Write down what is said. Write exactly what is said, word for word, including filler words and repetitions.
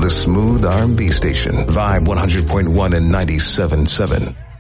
the smooth R and B station, Vibe one hundred point one and ninety-seven point seven.